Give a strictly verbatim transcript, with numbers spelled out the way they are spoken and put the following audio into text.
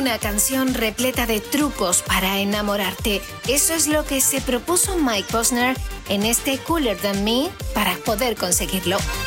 Una canción repleta de trucos para enamorarte. Eso es lo que se propuso Mike Posner en este Cooler Than Me para poder conseguirlo.